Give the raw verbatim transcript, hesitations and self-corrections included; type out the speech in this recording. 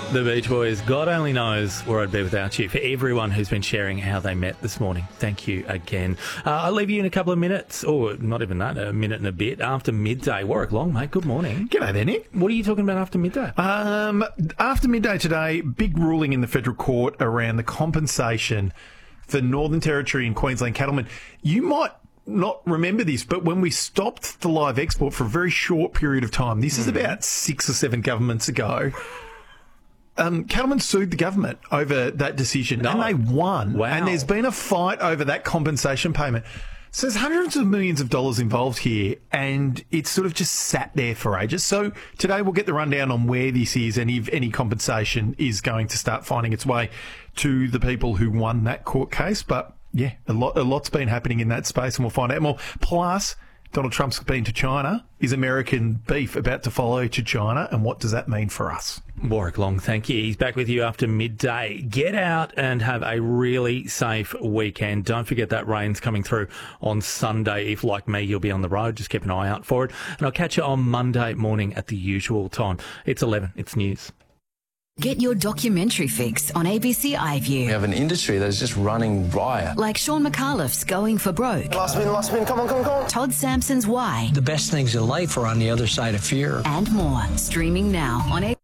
The Beach Boys, God only knows where I'd be without you. For everyone who's been sharing how they met this morning, thank you again. Uh, I'll leave you in a couple of minutes, or not even that, a minute and a bit, after midday. Warwick Long, mate, good morning. G'day there, Nick. What are you talking about after midday? Um, after midday today, big ruling in the federal court around the compensation for Northern Territory and Queensland cattlemen. You might not remember this, but when we stopped the live export for a very short period of time, this mm. is about six or seven governments ago, Um, cattlemen sued the government over that decision, no. and they won. Wow. And there's been a fight over that compensation payment. So there's hundreds of millions of dollars involved here, and it's sort of just sat there for ages. So today we'll get the rundown on where this is and if any compensation is going to start finding its way to the people who won that court case. But yeah, a lot, a lot's been happening in that space, and we'll find out more. Plus, Donald Trump's been to China. Is American beef about to follow to China? And what does that mean for us? Warwick Long, thank you. He's back with you after midday. Get out and have a really safe weekend. Don't forget that rain's coming through on Sunday. If, like me, you'll be on the road, just keep an eye out for it. And I'll catch you on Monday morning at the usual time. It's eleven. It's news. Get your documentary fix on A B C iView. We have an industry that's just running riot. Like Sean McAuliffe's Going for Broke. Last spin, last spin, come on, come on, come on. Todd Sampson's Why. The best things in life are on the other side of fear. And more. Streaming now on A B C.